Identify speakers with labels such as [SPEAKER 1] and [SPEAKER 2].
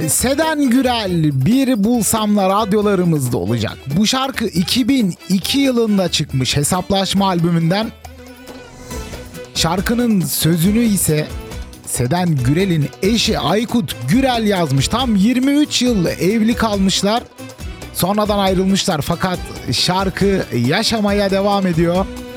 [SPEAKER 1] Seden Gürel, Bir Bulsamla radyolarımızda olacak. Bu şarkı 2002 yılında çıkmış Hesaplaşma albümünden. Şarkının sözünü ise Seden Gürel'in eşi Aykut Gürel yazmış. Tam 23 yıl evli kalmışlar. Sonradan ayrılmışlar fakat şarkı yaşamaya devam ediyor.